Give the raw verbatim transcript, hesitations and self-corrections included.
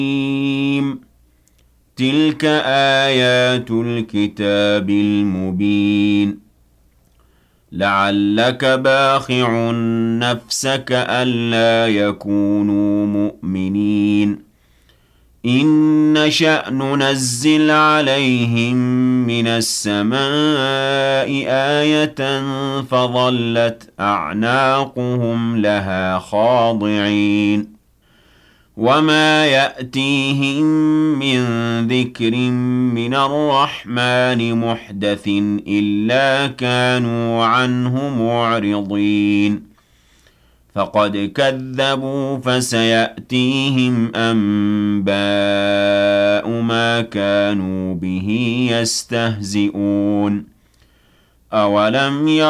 تِلْكَ آيَاتُ الْكِتَابِ الْمُبِينِ لَعَلَّكَ بَاخِعٌ نَفْسَكَ أَلَّا يَكُونُوا مُؤْمِنِينَ إِن نَّشَأْ نُنَزِّلْ عَلَيْهِم مِّنَ السَّمَاءِ آيَةً فَظَلَّتْ أَعْنَاقُهُمْ لَهَا خَاضِعِينَ وَمَا يَأْتِيهِم مِّن ذِكْرٍ مِّنَ الرَّحْمَٰنِ مُحْدَثٍ إِلَّا كَانُوا عَنْهُ مُعْرِضِينَ فَقَدْ كَذَّبُوا فَسَيَأْتِيهِمْ أَنبَاءُ مَا كَانُوا بِهِ يَسْتَهْزِئُونَ أَوَلَمْ